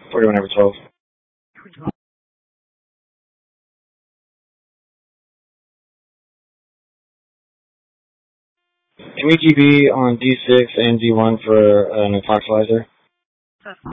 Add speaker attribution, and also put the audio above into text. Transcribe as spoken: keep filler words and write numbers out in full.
Speaker 1: forty-one over twelve. Can we G B on D six and D one for an approxilizer?